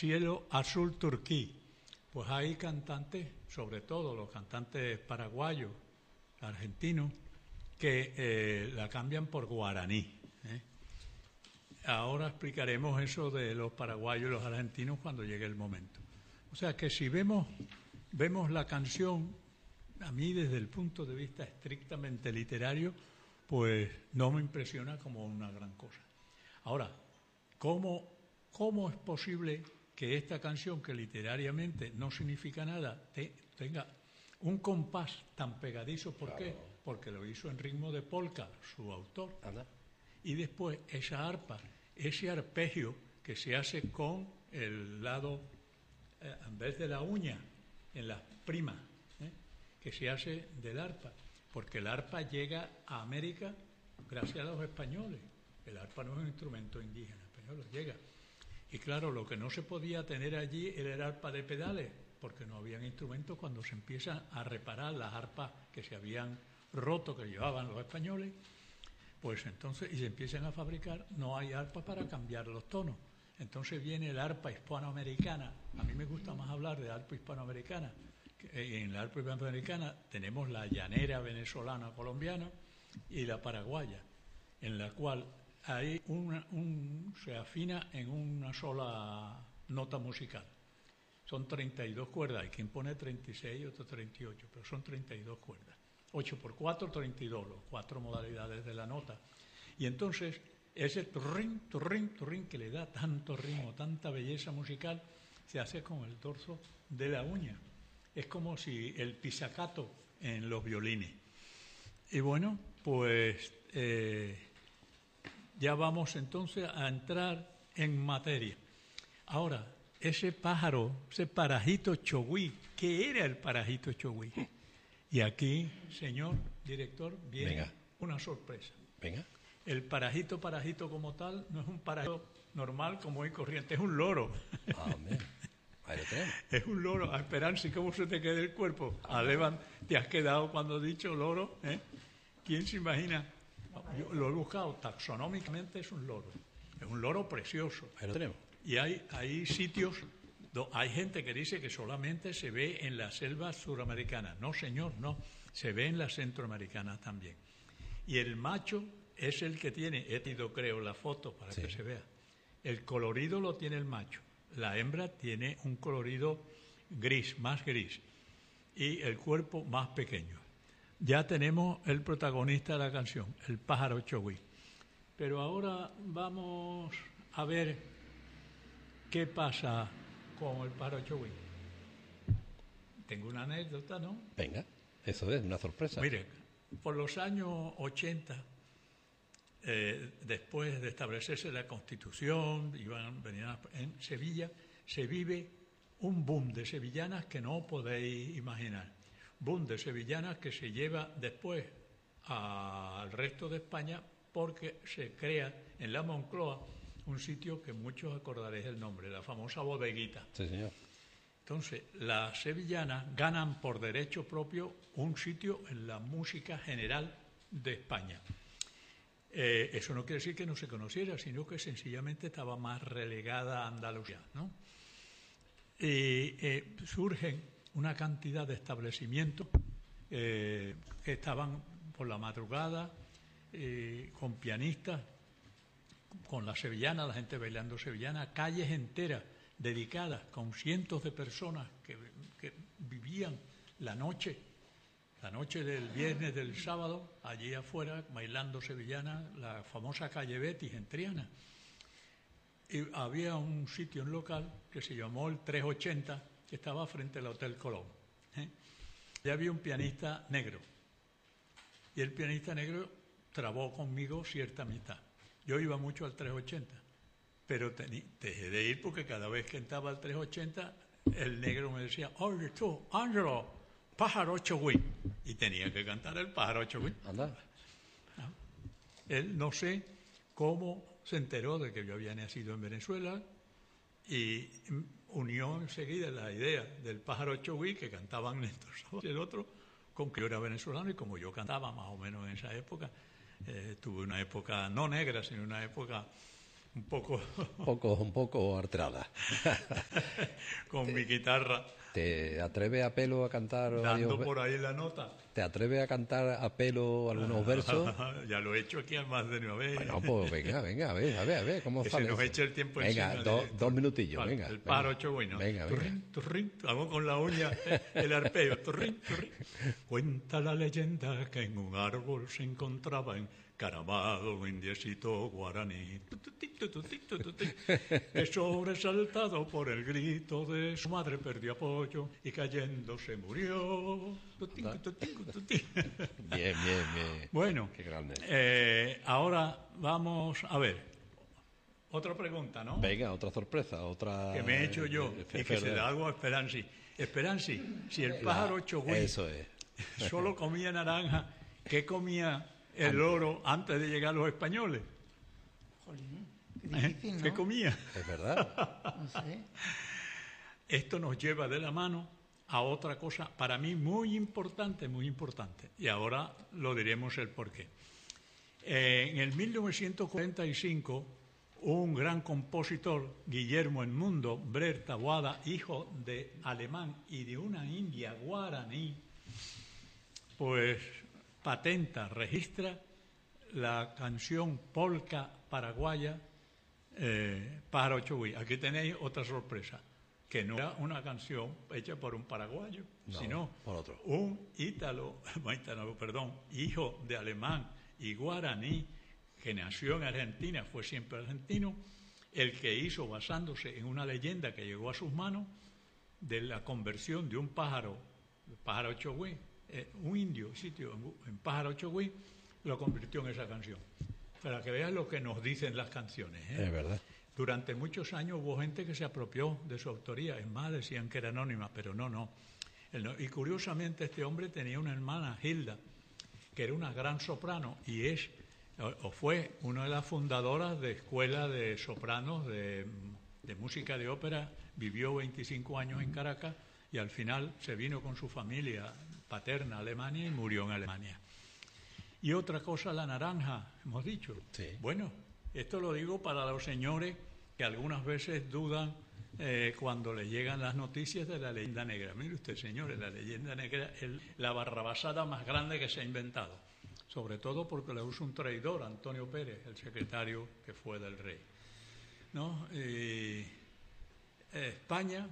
cielo azul turquí. Pues hay cantantes, sobre todo los cantantes paraguayos, argentinos, que la cambian por guaraní. Ahora explicaremos eso de los paraguayos y los argentinos cuando llegue el momento. O sea que si vemos la canción, a mí desde el punto de vista estrictamente literario, pues no me impresiona como una gran cosa. Ahora, ¿cómo es posible que esta canción, que literariamente no significa nada, tenga un compás tan pegadizo? ¿Por qué? Porque lo hizo en ritmo de polka, su autor. Anda. Y después esa arpa, ese arpegio que se hace con el lado, en vez de la uña, en las primas, que se hace del arpa, porque el arpa llega a América gracias a los españoles. El arpa no es un instrumento indígena, español llega. Y claro, lo que no se podía tener allí era el arpa de pedales, porque no habían instrumentos. Cuando se empiezan a reparar las arpas que se habían roto, que llevaban los españoles, pues entonces, y se empiezan a fabricar, no hay arpa para cambiar los tonos. Entonces viene el arpa hispanoamericana. A mí me gusta más hablar de arpa hispanoamericana. En la arpa hispanoamericana tenemos la llanera venezolana colombiana y la paraguaya, en la cual hay se afina en una sola nota musical. Son 32 cuerdas, hay quien pone 36 y otro 38, pero son 32 cuerdas. 8 por 4, 32, las 4 modalidades de la nota. Y entonces ese turrín, turrín, turrín que le da tanto ritmo, tanta belleza musical, se hace con el dorso de la uña. Es como si el pizzicato en los violines. Y bueno, pues ya vamos entonces a entrar en materia. Ahora, ese pájaro, ese parajito chogüí, ¿qué era el parajito chogüí? Y aquí, señor director, viene una sorpresa. Venga. El parajito como tal no es un parajito normal como hoy corriente, es un loro. Amén. Ahí lo tenemos. Es un loro. A Esperanza, ¿y cómo se te queda el cuerpo? Alevan, te has quedado cuando he dicho loro, ¿eh? ¿Quién se imagina? Yo lo he buscado, taxonómicamente es un loro. Es un loro precioso. Ahí lo tenemos. Y hay sitios, hay gente que dice que solamente se ve en la selva suramericana. No, señor, no. Se ve en la centroamericana también. Y el macho es el que tiene, he tenido creo la foto para que se vea. El colorido lo tiene el macho. La hembra tiene un colorido gris, más gris. Y el cuerpo más pequeño. Ya tenemos el protagonista de la canción, el pájaro chogüí. Pero ahora vamos a ver qué pasa con el pájaro chogüí. Tengo una anécdota, ¿no? Venga, eso es una sorpresa. Mire, por los años 80, después de establecerse la Constitución, venían en Sevilla, se vive un boom de sevillanas que no podéis imaginar. Boom de sevillanas que se lleva después al resto de España porque se crea en la Moncloa un sitio que muchos acordaréis el nombre, la famosa bodeguita. Sí, señor. Entonces, las sevillanas ganan por derecho propio un sitio en la música general de España. Eso no quiere decir que no se conociera, sino que sencillamente estaba más relegada a Andalucía, ¿no? Y surgen una cantidad de establecimientos que estaban por la madrugada con pianistas, con la sevillana, la gente bailando sevillana, calles enteras dedicadas con cientos de personas que vivían la noche del viernes, del sábado, allí afuera, bailando sevillana, la famosa calle Betis en Triana. Y había un sitio, un local, que se llamó el 380, que estaba frente al Hotel Colón. Y había un pianista negro. Y el pianista negro trabó conmigo cierta amistad. Yo iba mucho al 380, pero dejé de ir porque cada vez que entraba al 380, el negro me decía, oye tú, Ángelo, pájaro chogüí. Y tenía que cantar el pájaro chogüí. Anda. Él no sé cómo se enteró de que yo había nacido en Venezuela y unió enseguida la idea del pájaro chogüí que cantaban Néstor Sabater y el otro con que yo era venezolano y como yo cantaba más o menos en esa época, tuve una época no negra, sino una época un poco Un poco alterada. con mi guitarra, ¿Te atreves a pelo a cantar dando por ahí la nota. ¿Te atreves a cantar a pelo algunos versos? Ya lo he hecho aquí más de una vez. Bueno, pues venga, a ver, cómo Que sale se nos eso. eche el tiempo Venga, encima de- dos minutillos, Vale, venga. el pájaro chogüino. Venga. Turrín, turrín, hago con la uña el arpeo. Turrín, turrín. Cuenta la leyenda que en un árbol se encontraba encaramado un indiecito guaraní. Tututi, tututi, tututi, que sobresaltado por el grito de su madre perdió apoyo y cayendo se murió. Tuti, tuti, tuti. Bien. Bueno, Qué grande. ahora vamos a ver. Otra pregunta, ¿no? Venga, otra sorpresa, otra... Que me he hecho yo y que se la hago a Esperanzi. Esperanzi, si el pájaro chogüí Eso es. solo comía naranja, ¿qué comía el loro antes de llegar los españoles? Jolín, qué difícil, ¿no? ¿Qué comía? Es verdad. No sé. Esto nos lleva de la mano a otra cosa para mí muy importante, y ahora lo diremos el porqué. En el 1945, un gran compositor, Guillermo Edmundo Brer Taboada, hijo de alemán y de una india guaraní, pues registra la canción polca paraguaya Pájaro Chogüí. Aquí tenéis otra sorpresa, que no era una canción hecha por un paraguayo, No, sino por otro. un hijo de alemán y guaraní, que nació en Argentina, fue siempre argentino, el que hizo, basándose en una leyenda que llegó a sus manos, de la conversión de un pájaro, el pájaro chogüí, un indio sitio en pájaro chogüí, lo convirtió en esa canción. Para que vean lo que nos dicen las canciones. Es verdad. Durante muchos años hubo gente que se apropió de su autoría, es más, decían que era anónima, pero no. Y curiosamente este hombre tenía una hermana, Hilda, que era una gran soprano y fue una de las fundadoras de escuela de sopranos de música de ópera. Vivió 25 años en Caracas y al final se vino con su familia paterna a Alemania y murió en Alemania. Y otra cosa, la naranja, hemos dicho. Sí. Bueno, esto lo digo para los señores que algunas veces dudan cuando les llegan las noticias de la leyenda negra. Mire usted, señores, la leyenda negra es la barrabasada más grande que se ha inventado, sobre todo porque la usa un traidor, Antonio Pérez, el secretario que fue del rey, ¿no? España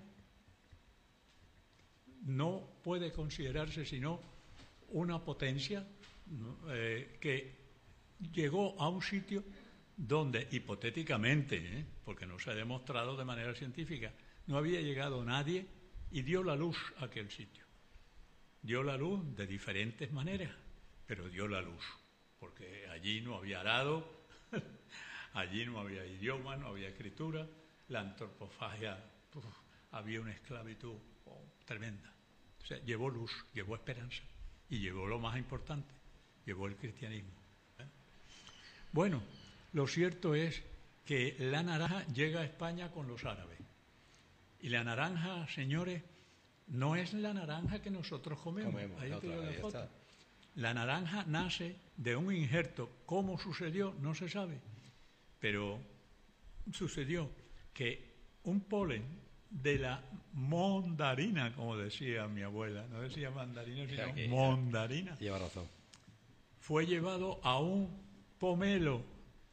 no puede considerarse sino una potencia, ¿no? Que llegó a un sitio donde, hipotéticamente, porque no se ha demostrado de manera científica, no había llegado nadie y dio la luz a aquel sitio. Dio la luz de diferentes maneras, pero dio la luz, porque allí no había arado, allí no había idioma, no había escritura, la antropofagia, había una esclavitud tremenda. O sea, llevó luz, llevó esperanza y llevó lo más importante, llevó el cristianismo. Bueno, lo cierto es que la naranja llega a España con los árabes. Y la naranja, señores, no es la naranja que nosotros comemos. Ahí te doy la foto. La naranja nace de un injerto. ¿Cómo sucedió? No se sabe. Pero sucedió que un polen de la mondarina, como decía mi abuela, no decía mandarina, sino mondarina, Lleva razón. fue llevado a un pomelo,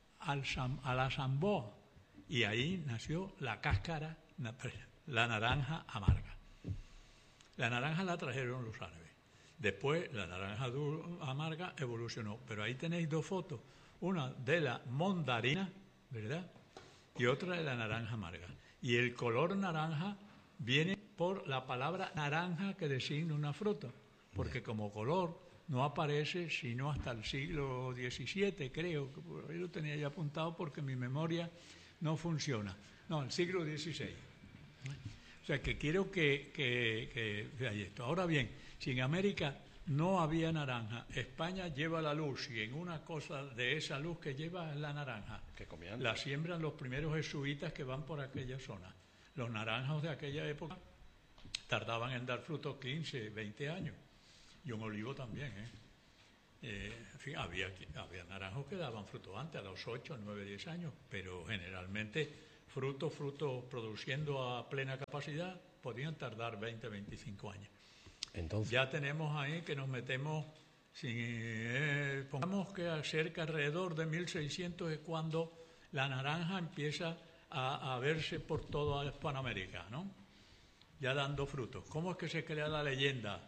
a la zamboa, y ahí nació la cáscara, la naranja amarga. La naranja la trajeron los árabes. Después la naranja amarga evolucionó. Pero ahí tenéis dos fotos. Una de la mondarina, ¿verdad? Y otra de la naranja amarga. Y el color naranja viene por la palabra naranja que designa una fruta. Porque como color no aparece sino hasta el siglo XVII, creo. Que por ahí lo tenía ya apuntado porque mi memoria no funciona. No, el siglo XVI. O sea, que quiero que veáis esto. Ahora bien, si en América no había naranja, España lleva la luz, y en una cosa de esa luz que lleva es la naranja. ¿Qué comían? La siembran los primeros jesuitas que van por aquella zona. Los naranjos de aquella época tardaban en dar frutos 15, 20 años. Y un olivo también, En fin, había naranjos que daban fruto antes, a los 8, 9, 10 años, pero generalmente frutos produciendo a plena capacidad podían tardar 20, 25 años. Entonces, Ya tenemos ahí que nos metemos, pongamos que cerca alrededor de 1600 es cuando la naranja empieza a verse por toda Hispanoamérica, ¿no? Ya dando frutos. ¿Cómo es que se crea la leyenda?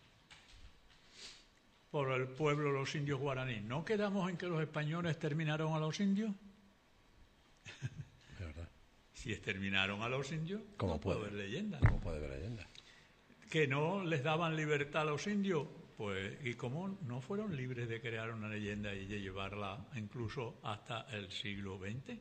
Por el pueblo, los indios guaraníes. ¿No quedamos en que los españoles terminaron a los indios? de verdad. Si exterminaron a los indios, ¿Cómo no puede haber leyenda. ¿Cómo puede haber leyenda? Que no les daban libertad a los indios, pues, ¿y cómo no fueron libres de crear una leyenda y de llevarla incluso hasta el siglo XX?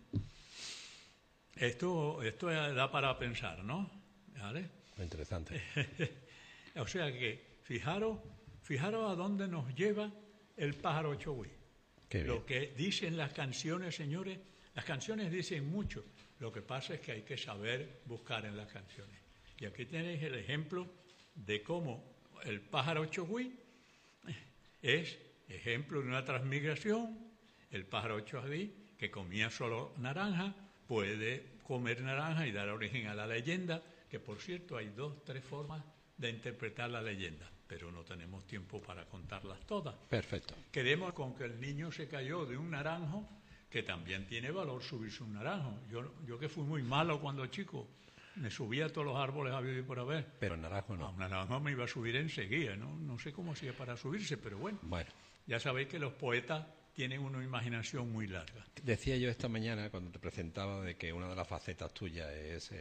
Esto da para pensar, ¿no? ¿Vale? Interesante. O sea que, fijaros a dónde nos lleva el pájaro chogüí. Qué bien. Lo que dicen las canciones, señores, las canciones dicen mucho. Lo que pasa es que hay que saber buscar en las canciones. Y aquí tenéis el ejemplo de cómo el pájaro chogüí es ejemplo de una transmigración. El pájaro chogüí, que comía solo naranja, puede comer naranja y dar origen a la leyenda, que por cierto hay 2, 3 formas de interpretar la leyenda, pero no tenemos tiempo para contarlas todas. Perfecto. Quedemos con que el niño se cayó de un naranjo, que también tiene valor subirse un naranjo. Yo que fui muy malo cuando chico, me subía a todos los árboles a vivir por haber. Pero el naranjo no. A un naranjo me iba a subir enseguida, no sé cómo hacía para subirse, pero bueno. Ya sabéis que los poetas tienen una imaginación muy larga. Decía yo esta mañana, cuando te presentaba, de que una de las facetas tuyas es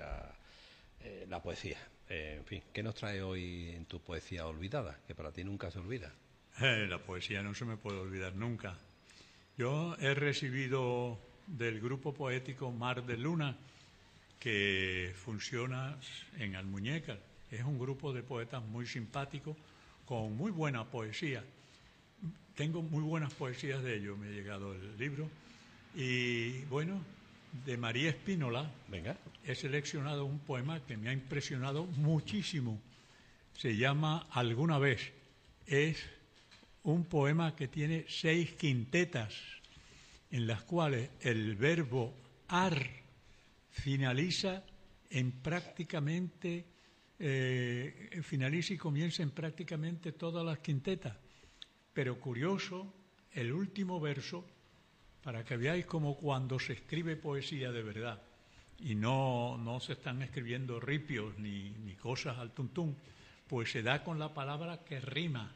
la poesía. En fin, ¿qué nos trae hoy en tu poesía olvidada, que para ti nunca se olvida? La poesía no se me puede olvidar nunca. Yo he recibido del grupo poético Mar de Luna, que funciona en Almuñécar. Es un grupo de poetas muy simpáticos, con muy buena poesía. Tengo muy buenas poesías de ellos, me ha llegado el libro. Y bueno, de María Espínola, Venga. he seleccionado un poema que me ha impresionado muchísimo. Se llama Alguna vez. Es un poema que tiene 6 quintetas, en las cuales el verbo ar finaliza en prácticamente, finaliza y comienza en prácticamente todas las quintetas. Pero curioso, el último verso, para que veáis como cuando se escribe poesía de verdad, y no se están escribiendo ripios ni cosas al tuntún, pues se da con la palabra que rima.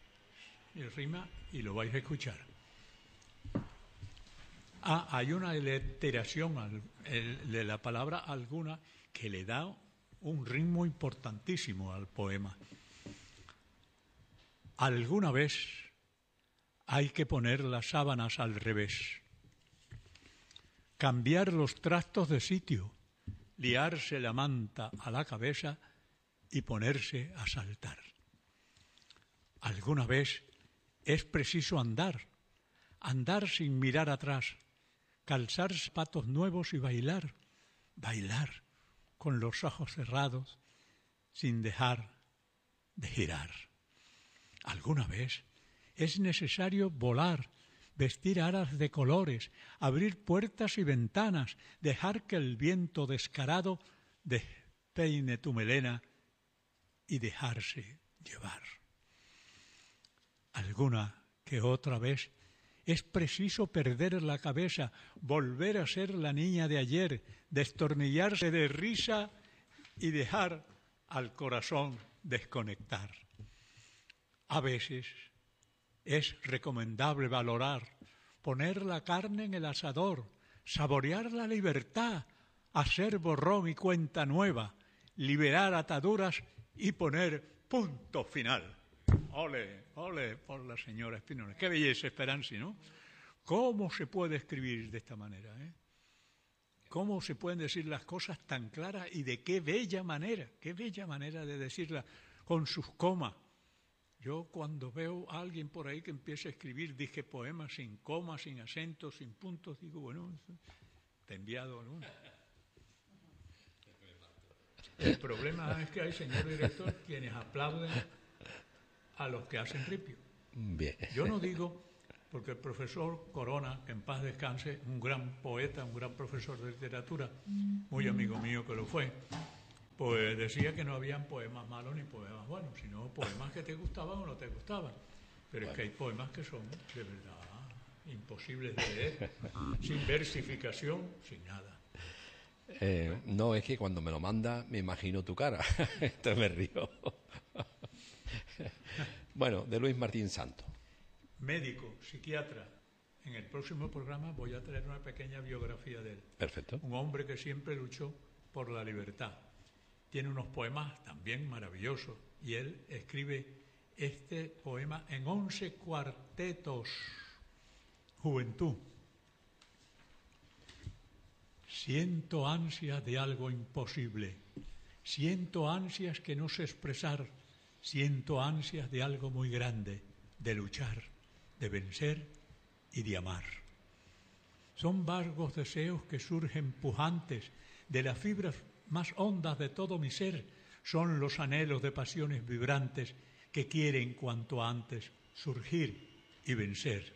Rima y lo vais a escuchar. Hay una aliteración de la palabra alguna que le da un ritmo importantísimo al poema. Alguna vez hay que poner las sábanas al revés, cambiar los trastos de sitio, liarse la manta a la cabeza y ponerse a saltar. Alguna vez es preciso andar sin mirar atrás, calzar zapatos nuevos y bailar con los ojos cerrados sin dejar de girar. Alguna vez es necesario volar, vestir alas de colores, abrir puertas y ventanas, dejar que el viento descarado despeine tu melena y dejarse llevar. Alguna que otra vez es preciso perder la cabeza, volver a ser la niña de ayer, destornillarse de risa y dejar al corazón desconectar. A veces es recomendable valorar, poner la carne en el asador, saborear la libertad, hacer borrón y cuenta nueva, liberar ataduras y poner punto final. Ole, ole por la señora Espínola. Qué belleza, Esperanza, ¿no? ¿Cómo se puede escribir de esta manera? ¿Cómo se pueden decir las cosas tan claras y de qué bella manera de decirlas con sus comas? Yo cuando veo a alguien por ahí que empieza a escribir, dije poemas sin comas, sin acentos, sin puntos, digo, bueno, te he enviado alguno. El problema es que hay, señor director, quienes aplauden a los que hacen ripio. Bien. Yo no digo, porque el profesor Corona, que en paz descanse, un gran poeta, un gran profesor de literatura, muy amigo mío que lo fue, pues decía que no habían poemas malos ni poemas buenos, sino poemas que te gustaban o no te gustaban. Pero es que hay poemas que son de verdad imposibles de leer, sin versificación, sin nada. No, es que cuando me lo manda me imagino tu cara, entonces me río. Bueno, de Luis Martín Santos. Médico, psiquiatra. En el próximo programa voy a traer una pequeña biografía de él. Perfecto. Un hombre que siempre luchó por la libertad. Tiene unos poemas también maravillosos y él escribe este poema en 11 cuartetos. Juventud. Siento ansias de algo imposible, siento ansias que no sé expresar, siento ansias de algo muy grande, de luchar, de vencer y de amar. Son vagos deseos que surgen pujantes de las fibras más hondas de todo mi ser, son los anhelos de pasiones vibrantes que quieren cuanto antes surgir y vencer.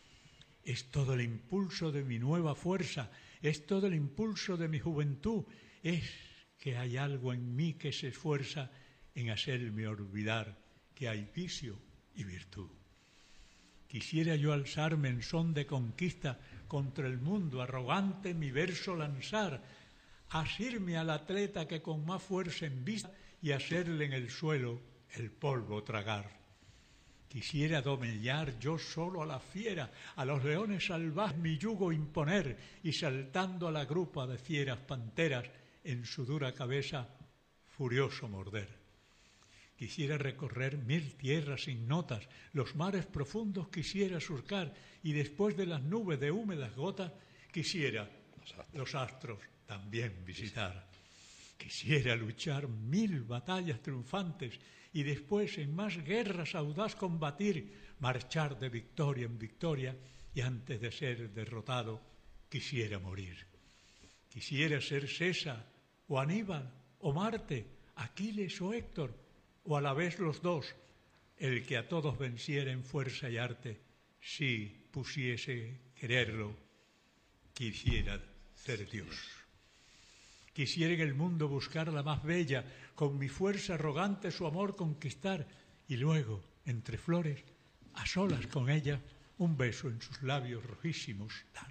Es todo el impulso de mi nueva fuerza, es todo el impulso de mi juventud, es que hay algo en mí que se esfuerza en hacerme olvidar que hay vicio y virtud. Quisiera yo alzarme en son de conquista contra el mundo, arrogante mi verso lanzar, asirme al atleta que con más fuerza embista y hacerle en el suelo el polvo tragar. Quisiera domeñar yo solo a la fiera, a los leones salvajes mi yugo imponer y saltando a la grupa de fieras panteras en su dura cabeza furioso morder. Quisiera recorrer 1000 tierras sin notas, los mares profundos quisiera surcar y después de las nubes de húmedas gotas quisiera los astros también visitar. Quisiera luchar 1000 batallas triunfantes y después en más guerras audaz combatir, marchar de victoria en victoria y antes de ser derrotado quisiera morir. Quisiera ser César o Aníbal o Marte, Aquiles o Héctor o a la vez los dos, el que a todos venciera en fuerza y arte, si pusiese quererlo, quisiera ser Dios. Quisiera en el mundo buscar la más bella, con mi fuerza arrogante su amor conquistar, y luego, entre flores, a solas con ella, un beso en sus labios rojísimos dar.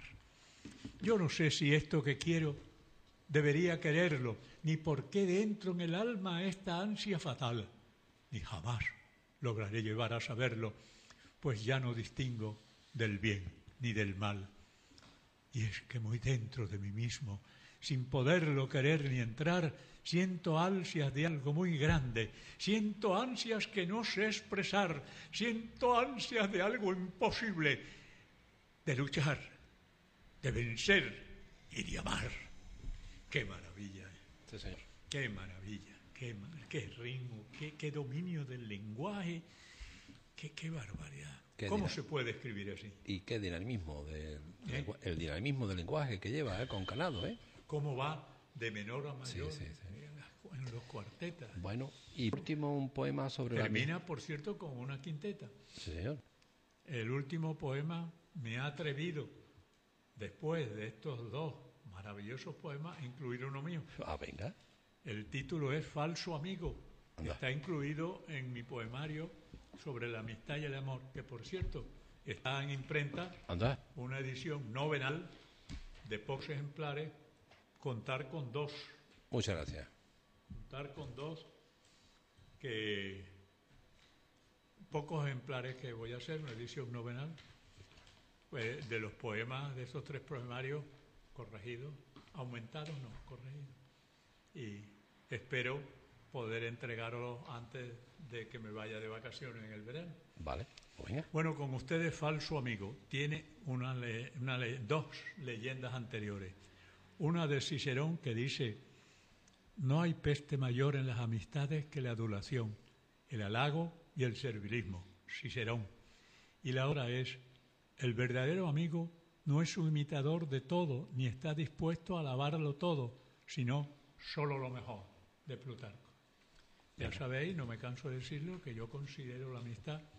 Yo no sé si esto que quiero debería quererlo, ni por qué dentro en el alma esta ansia fatal, ni jamás lograré llevar a saberlo, pues ya no distingo del bien ni del mal. Y es que muy dentro de mí mismo, sin poderlo querer ni entrar, siento ansias de algo muy grande, siento ansias que no sé expresar, siento ansias de algo imposible, de luchar, de vencer y de amar. ¡Qué maravilla! Sí, señor. ¡Qué maravilla! ¡Qué ritmo! ¡Qué dominio del lenguaje! ¡Qué barbaridad! ¿Cómo se puede escribir así? Y qué dinamismo, el dinamismo del lenguaje que lleva, con Canado, ¿Cómo va de menor a mayor Sí. en los cuartetas? Bueno, y último un poema sobre Termina, por cierto, con una quinteta. Sí, señor. El último poema me ha atrevido, después de estos dos maravillosos poemas, a incluir uno mío. Ah, venga. El título es Falso Amigo. Anda. Está incluido en mi poemario sobre la amistad y el amor, que por cierto está en imprenta, Anda. una edición novenal de pocos ejemplares, contar con dos, Muchas gracias. que pocos ejemplares que voy a hacer, una edición novenal, pues, de los poemas de esos 3 poemarios corregidos, aumentados no, corregidos. Y espero poder entregarlos antes de que me vaya de vacaciones en el verano. Vale, pues venga. Bueno, con ustedes, Falso Amigo, tiene dos leyendas anteriores. Una de Cicerón que dice: no hay peste mayor en las amistades que la adulación, el halago y el servilismo. Cicerón. Y la otra es: el verdadero amigo no es un imitador de todo, ni está dispuesto a alabarlo todo, sino solo lo mejor, de Plutarco. Ya sabéis, no me canso de decirlo, que yo considero la amistad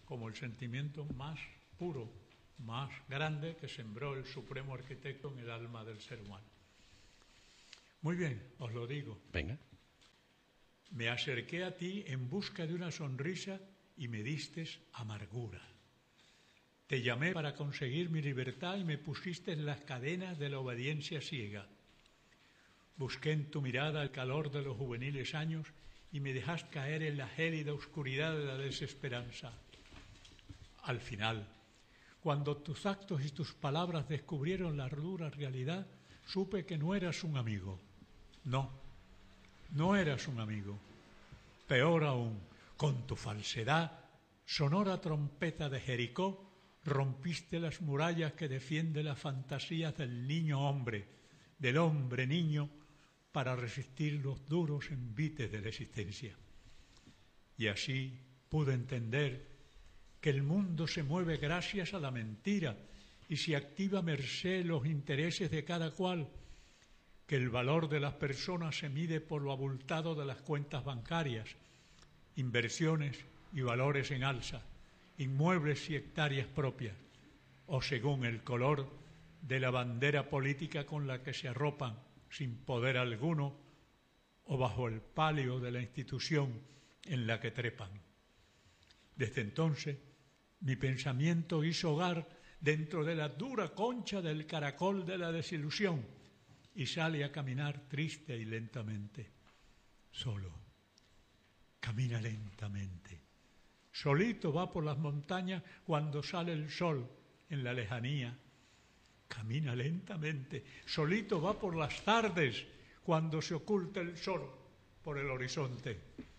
como el sentimiento más puro, más grande que sembró el Supremo Arquitecto en el alma del ser humano. Muy bien, os lo digo. Venga. Me acerqué a ti en busca de una sonrisa y me diste amargura. Te llamé para conseguir mi libertad y me pusiste en las cadenas de la obediencia ciega. Busqué en tu mirada el calor de los juveniles años y me dejaste caer en la gélida oscuridad de la desesperanza. Al final, cuando tus actos y tus palabras descubrieron la dura realidad, supe que no eras un amigo. No, no eras un amigo. Peor aún, con tu falsedad, sonora trompeta de Jericó, rompiste las murallas que defienden las fantasías del niño hombre, del hombre niño, para resistir los duros envites de la existencia. Y así pude entender que el mundo se mueve gracias a la mentira y se activa a merced los intereses de cada cual, que el valor de las personas se mide por lo abultado de las cuentas bancarias, inversiones y valores en alza, inmuebles y hectáreas propias, o según el color de la bandera política con la que se arropan sin poder alguno, o bajo el palio de la institución en la que trepan. Desde entonces, mi pensamiento hizo hogar dentro de la dura concha del caracol de la desilusión y sale a caminar triste y lentamente. Solo, camina lentamente. Solito va por las montañas cuando sale el sol en la lejanía. Camina lentamente. Solito va por las tardes cuando se oculta el sol por el horizonte.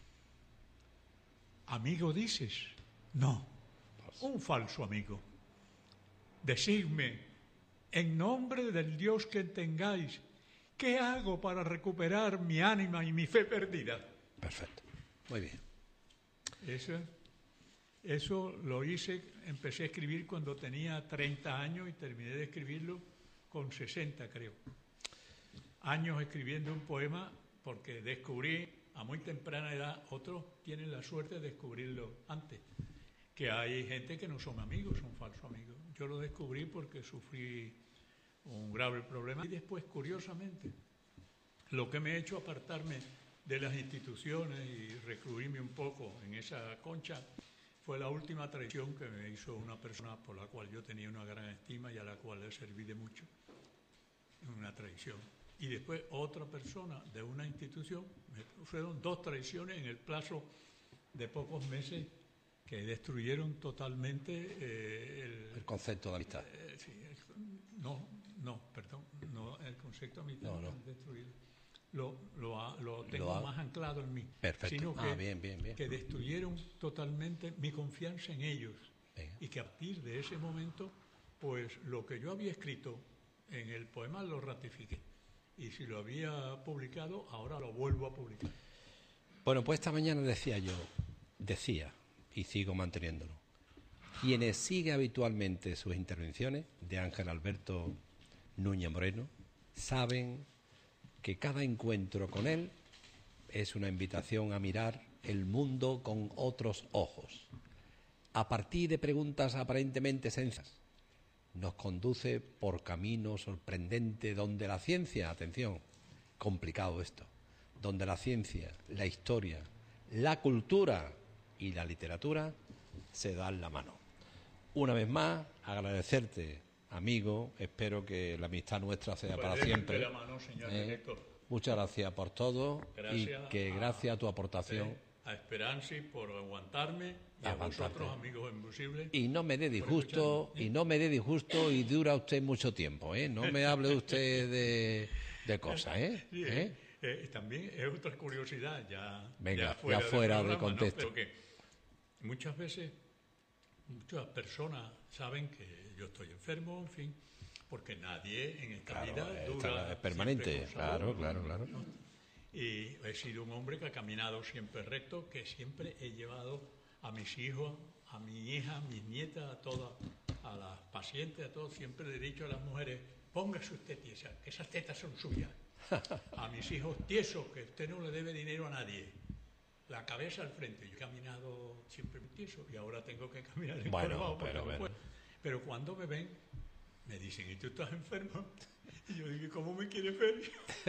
¿Amigo dices? No, un falso amigo. Decidme, en nombre del Dios que tengáis, ¿qué hago para recuperar mi ánima y mi fe perdida? Perfecto, muy bien. Eso lo hice, empecé a escribir cuando tenía 30 años y terminé de escribirlo con 60, creo. Años escribiendo un poema porque descubrí a muy temprana edad, otros tienen la suerte de descubrirlo antes, que hay gente que no son amigos, son falsos amigos. Yo lo descubrí porque sufrí un grave problema y después, curiosamente, lo que me ha hecho apartarme de las instituciones y recluirme un poco en esa concha fue la última traición que me hizo una persona por la cual yo tenía una gran estima y a la cual le serví de mucho. Una traición. Y después otra persona de una institución, fueron 2 traiciones en el plazo de pocos meses que destruyeron totalmente el concepto de amistad. Sí, no, el concepto de amistad no. Destruido. Lo tengo más anclado en mí. Perfecto. Sino que, bien. que destruyeron totalmente mi confianza en ellos. Venga. Y que a partir de ese momento, pues lo que yo había escrito en el poema lo ratifiqué. Y si lo había publicado, ahora lo vuelvo a publicar. Bueno, pues esta mañana decía, y sigo manteniéndolo, quienes sigue habitualmente sus intervenciones de Ángel Alberto Núñez Moreno saben que cada encuentro con él es una invitación a mirar el mundo con otros ojos. A partir de preguntas aparentemente sencillas, nos conduce por caminos sorprendentes donde la ciencia, atención, complicado esto, donde la ciencia, la historia, la cultura y la literatura se dan la mano. Una vez más, agradecerte, amigo, espero que la amistad nuestra sea para siempre. La mano, señor director. Muchas gracias por todo. Gracias y que gracias a tu aportación a Esperanza por aguantarme y a vosotros, amigos invisibles. Y no me dé disgusto, y dura usted mucho tiempo, ¿eh? No me hable usted de cosas, ¿eh? Sí, también es otra curiosidad, ya fuera de contexto. ¿No? Pero que muchas veces muchas personas saben que yo estoy enfermo, en fin, porque nadie en esta vida dura. Es permanente, claro. ¿no? Y he sido un hombre que ha caminado siempre recto, que siempre he llevado a mis hijos, a mi hija, a mis nietas, a todas, a las pacientes, a todos, siempre le he dicho a las mujeres, póngase usted tiesa, que esas tetas son suyas. A mis hijos tiesos, que usted no le debe dinero a nadie. la cabeza al frente. Yo he caminado siempre tieso y ahora tengo que caminar Bueno, encorvado porque pero no bueno. puedo. Pero cuando me ven, me dicen, ¿y tú estás enfermo? Y yo digo, ¿cómo me quieres ver?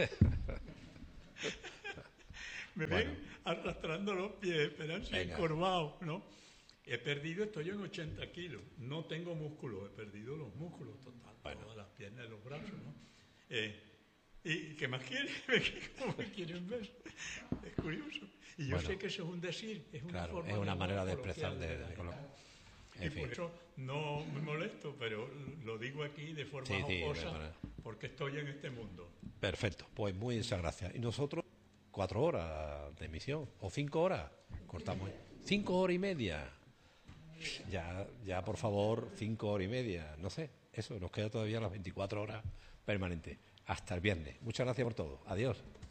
Me Bueno. ven arrastrando los pies, esperanza Venga. encorvado, ¿no? He perdido, estoy en 80 kilos. No tengo músculos, he perdido los músculos total. Bueno. Todas las piernas y los brazos, ¿no? ¿Y qué más quieren? ¿Cómo me quieren ver? Es curioso. Y yo Bueno. sé que eso es un decir, es una Claro, forma es una de manera de coloquial expresar la colo- edad. En Y fin. por eso no me molesto, pero lo digo aquí de forma Sí, jocosa, bueno. porque estoy en este mundo. Perfecto, pues muchas gracias. Y nosotros, 4 horas de emisión, o 5 horas, cortamos. 5 horas y media. Ya, por favor, 5 horas y media. No sé, eso, nos queda todavía las 24 horas permanentes. Hasta el viernes. Muchas gracias por todo. Adiós.